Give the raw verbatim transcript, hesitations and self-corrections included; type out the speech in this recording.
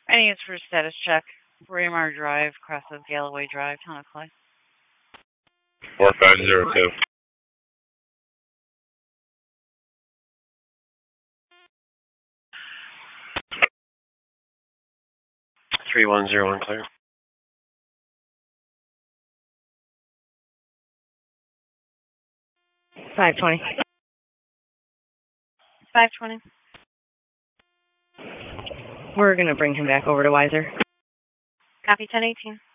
I need it for a status check. Raymar Drive, cross of Galloway Drive, Town of Clay. four five zero two. three one zero one clear. five twenty. five twenty. We're going to bring him back over to Weiser. Copy ten eighteen.